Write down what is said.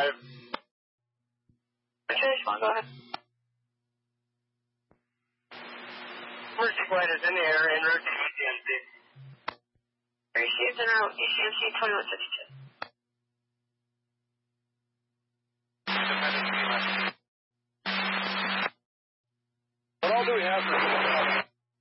Go ahead. Emergency flight is in the air en route to ECMC. Received en route ECMC 2162. What all do we have for